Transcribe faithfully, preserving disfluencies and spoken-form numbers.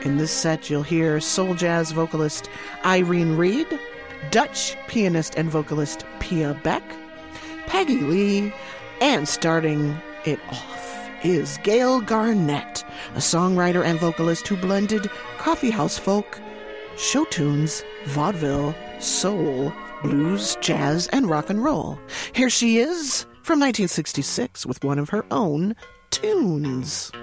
In this set, you'll hear soul jazz vocalist Irene Reed, Dutch pianist and vocalist Pia Beck, Peggy Lee, and starting it off is Gail Garnett, a songwriter and vocalist who blended coffeehouse folk, show tunes, vaudeville, soul, blues, jazz, and rock and roll. Here she is from nineteen sixty-six with one of her own tunes.